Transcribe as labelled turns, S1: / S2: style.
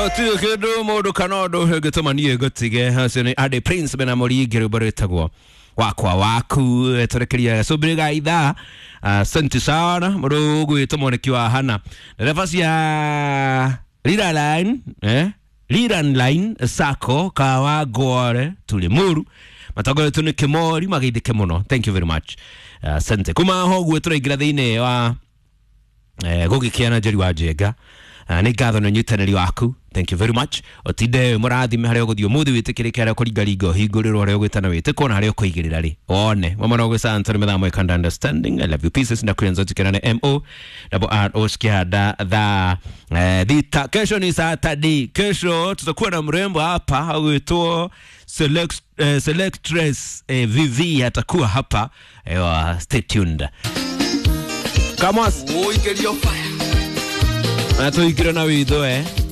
S1: Gati kedo modo kanodo hegetomanie gotige hasene ade prince bena mori gerobaretagwo wakwa waku torekeria sobrega idha asante sana modo gwitomonekiwa hana nafasi ya Liran line sako kawa gore tulimuru matago tune kemori magidike muno. Thank you very much. Asante kuma ho gweturagira thiine wa gugikiana jeri wa jega ni gatho no nyitaneri waku. Thank you very much. Otide murathime hario guthio muthi witikirike hario kurigaringo hinguriro hario gwitana witiko na hario kuigirira ri one mama no gwisa Anthony Methamo and understanding. I love you pieces na kuenza tikirane mo double r oskiada the dita. Kesho ni Saturday. Kesho tutakuwa na mrembo hapa awito selectress VV atakuwa hapa. Stay tuned. Come on. Oi get your fire. Atoikira na wido